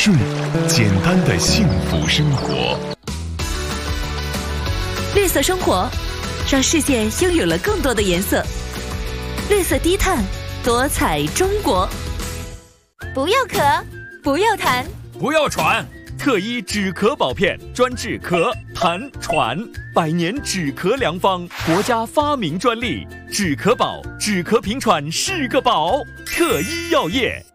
睡，简单的幸福生活。 绿色生活，让世界拥有了更多的颜色。绿色低碳，多彩中国。 不要咳，不要痰， 不要喘。特一止咳宝片，专治咳、痰、喘，100年止咳良方，国家发明专利。止咳宝，止咳平喘是个宝。特一药业。